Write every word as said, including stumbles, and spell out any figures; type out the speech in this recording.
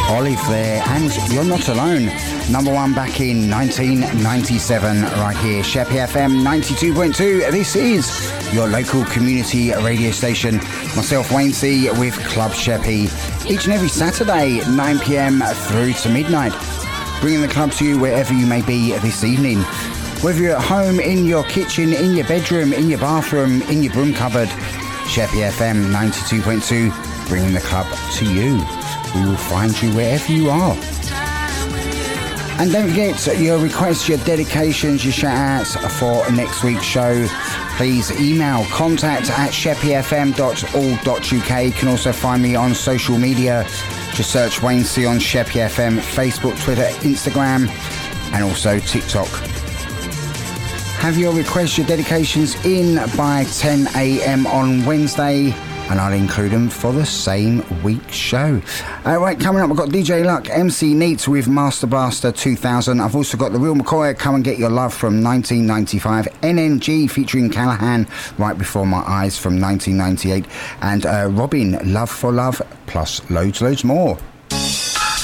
Olive there, and You're Not Alone, number one back in nineteen ninety-seven, right here, Sheppey F M ninety-two point two. This is your local community radio station. Myself, Wayne C, with Club Sheppey, each and every Saturday, nine p.m. through to midnight, bringing the club to you wherever you may be this evening. Whether you're at home, in your kitchen, in your bedroom, in your bathroom, in your broom cupboard, Sheppey F M ninety-two point two, bringing the club to you. We will find you wherever you are. And don't forget your requests, your dedications, your shout-outs for next week's show. Please email contact at sheppey f m dot org dot u k. You can also find me on social media. Just search Wayne C on Sheppey F M, Facebook, Twitter, Instagram, and also TikTok. Have your requests, your dedications in by ten a.m. on Wednesday, and I'll include them for the same week's show. Uh, right, coming up, I've got D J Luck, M C Neat with Master Blaster two thousand. I've also got The Real McCoy, Come and Get Your Love from nineteen ninety-five. N N G featuring Callahan, Right Before My Eyes from nineteen ninety-eight. And uh, Robin, Love for Love, plus loads, loads more.